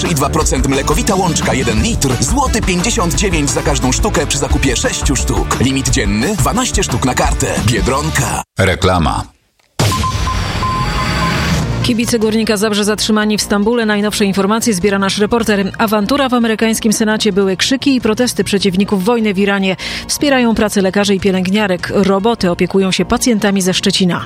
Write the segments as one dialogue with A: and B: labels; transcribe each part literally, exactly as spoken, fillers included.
A: trzy i dwa procent mlekowita łączka jeden litr, złoty pięćdziesiąt dziewięć za każdą sztukę przy zakupie sześciu sztuk. Limit dzienny dwanaście sztuk na kartę. Biedronka.
B: Reklama.
C: Kibice Górnika Zabrze zatrzymani w Stambule. Najnowsze informacje zbiera nasz reporter. Awantura w amerykańskim Senacie, były krzyki i protesty przeciwników wojny w Iranie. Wspierają pracę lekarzy i pielęgniarek. Roboty opiekują się pacjentami ze Szczecina.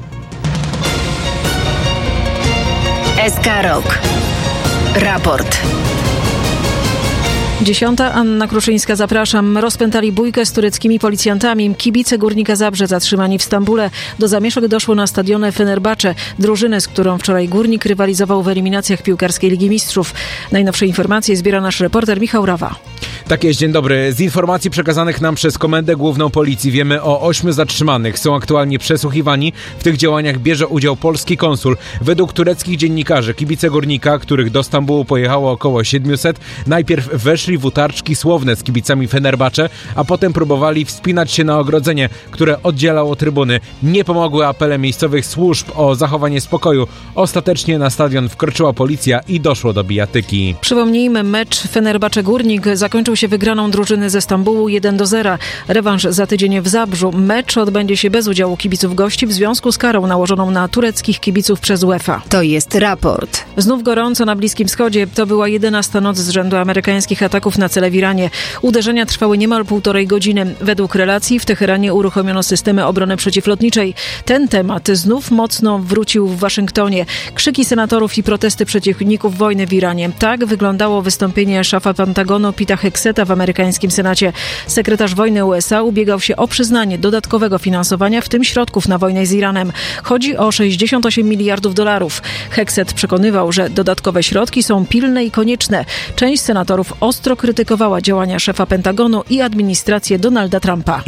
D: S K Rok. Raport.
C: Dziesiąta, Anna Kruszyńska, zapraszam. Rozpętali bójkę z tureckimi policjantami. Kibice Górnika Zabrze zatrzymani w Stambule. Do zamieszek doszło na stadionie Fenerbahce, drużyny, z którą wczoraj Górnik rywalizował w eliminacjach piłkarskiej Ligi Mistrzów. Najnowsze informacje zbiera nasz reporter Michał Rawa.
E: Tak jest, dzień dobry. Z informacji przekazanych nam przez Komendę Główną Policji wiemy o ośmiu zatrzymanych. Są aktualnie przesłuchiwani. W tych działaniach bierze udział polski konsul. Według tureckich dziennikarzy kibice Górnika, których do Stambułu pojechało około siedmiuset, najpierw weszli w utarczki słowne z kibicami Fenerbahce, a potem próbowali wspinać się na ogrodzenie, które oddzielało trybuny. Nie pomogły apele miejscowych służb o zachowanie spokoju. Ostatecznie na stadion wkroczyła policja i doszło do bijatyki.
C: Przypomnijmy, mecz Fenerbahce-Górnik zakończył się wygraną drużyny ze Stambułu jeden do zera. Rewanż za tydzień w Zabrzu. Mecz odbędzie się bez udziału kibiców gości w związku z karą nałożoną na tureckich kibiców przez UEFA.
D: To jest raport.
C: Znów gorąco na Bliskim Wschodzie. To była jedenasta noc z rzędu amerykańskich ataków na cele w Iranie. Uderzenia trwały niemal półtorej godziny. Według relacji w Teheranie uruchomiono systemy obrony przeciwlotniczej. Ten temat znów mocno wrócił w Waszyngtonie. Krzyki senatorów i protesty przeciwników wojny w Iranie. Tak wyglądało wystąpienie szefa Pentagonu Pita Hegseta w amerykańskim Senacie. Sekretarz wojny U S A ubiegał się o przyznanie dodatkowego finansowania, w tym środków na wojnę z Iranem. Chodzi o sześćdziesiąt osiem miliardów dolarów. Hegset przekonywał, że dodatkowe środki są pilne i konieczne. Część senatorów ostro krytykowała działania szefa Pentagonu i administrację Donalda Trumpa.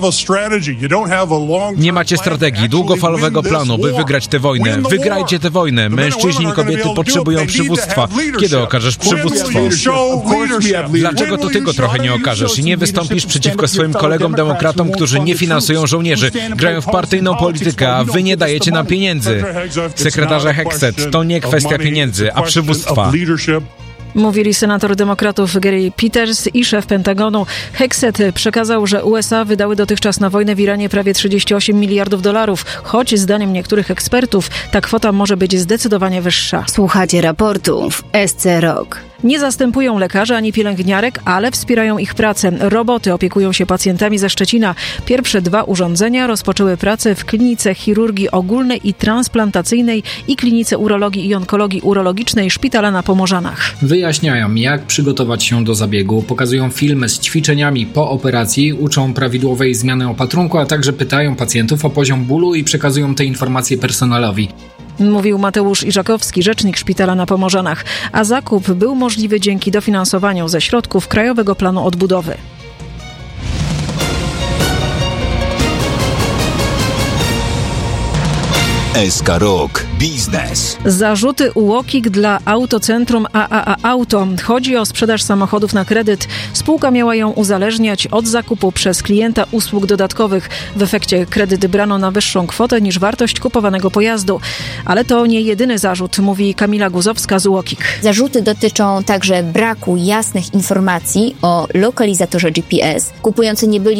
E: Nie macie strategii, długofalowego planu, by wygrać tę wojnę. Wygrajcie tę wojnę. Mężczyźni i kobiety potrzebują przywództwa. Kiedy okażesz przywództwo? Dlaczego to ty go trochę nie okażesz i nie wystąpisz przeciwko swoim kolegom demokratom, którzy nie finansują żołnierzy, grają w partyjną politykę, a wy nie dajecie nam pieniędzy? Sekretarze Hegset, to nie kwestia pieniędzy, a przywództwa.
C: Mówili senator demokratów Gary Peters i szef Pentagonu. Hegset przekazał, że U S A wydały dotychczas na wojnę w Iranie prawie trzydzieści osiem miliardów dolarów, choć zdaniem niektórych ekspertów ta kwota może być zdecydowanie wyższa.
D: Słuchacie raportu w S C Rok.
C: Nie zastępują lekarzy ani pielęgniarek, ale wspierają ich pracę. Roboty opiekują się pacjentami ze Szczecina. Pierwsze dwa urządzenia rozpoczęły pracę w klinice chirurgii ogólnej i transplantacyjnej i klinice urologii i onkologii urologicznej Szpitala na Pomorzanach.
F: Wyjaśniają, jak przygotować się do zabiegu, pokazują filmy z ćwiczeniami po operacji, uczą prawidłowej zmiany opatrunku, a także pytają pacjentów o poziom bólu i przekazują te informacje personelowi.
C: Mówił Mateusz Iżakowski, rzecznik Szpitala na Pomorzanach, a zakup był możliwy dzięki dofinansowaniu ze środków Krajowego Planu Odbudowy.
B: S K Rok. Biznes.
C: Zarzuty U O K I K dla Autocentrum A A A Auto. Chodzi o sprzedaż samochodów na kredyt. Spółka miała ją uzależniać od zakupu przez klienta usług dodatkowych. W efekcie kredyt brano na wyższą kwotę niż wartość kupowanego pojazdu. Ale to nie jedyny zarzut, mówi Kamila Guzowska z U O K I K.
G: Zarzuty dotyczą także braku jasnych informacji o lokalizatorze G P S. Kupujący nie byli